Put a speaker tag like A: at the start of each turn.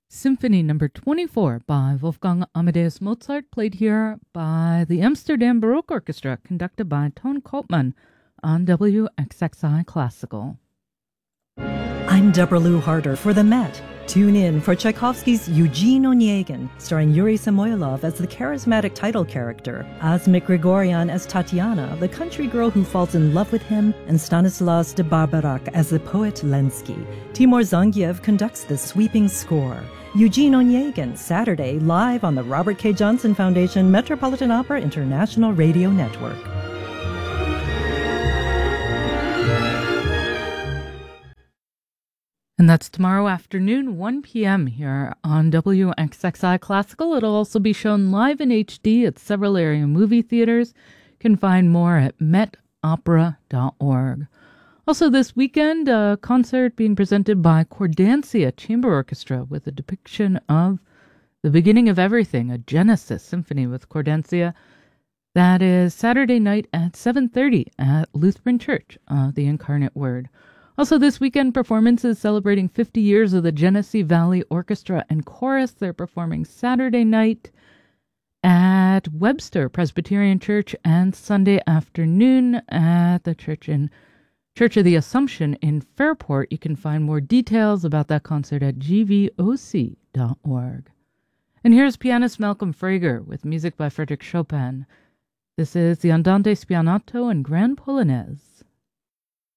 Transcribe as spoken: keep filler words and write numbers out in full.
A: Symphony Number twenty-four by Wolfgang Amadeus Mozart, played here by the Amsterdam Baroque Orchestra, conducted by Ton Koopman on W X X I Classical.
B: I'm Deborah Lou Harder for the Met. Tune in for Tchaikovsky's Eugene Onegin, starring Yuri Samoylov as the charismatic title character, Asmik Grigoryan as Tatiana, the country girl who falls in love with him, and Stanislas de Barbarac as the poet Lenski. Timur Zangiev conducts the sweeping score. Eugene Onegin, Saturday, live on the Robert K. Johnson Foundation Metropolitan Opera International Radio Network.
A: And that's tomorrow afternoon, one p.m. here on W X X I Classical. It'll also be shown live in H D at several area movie theaters. You can find more at met opera dot org. Also this weekend, a concert being presented by Cordancia Chamber Orchestra with a depiction of the beginning of everything, a Genesis symphony with Cordancia. That is Saturday night at seven thirty at Lutheran Church of the Incarnate Word. Also this weekend, performances celebrating fifty years of the Genesee Valley Orchestra and Chorus. They're performing Saturday night at Webster Presbyterian Church and Sunday afternoon at the church in Church of the Assumption in Fairport. You can find more details about that concert at g v o c dot org. And here's pianist Malcolm Frager with music by Frédéric Chopin. This is the Andante Spianato and Grand Polonaise.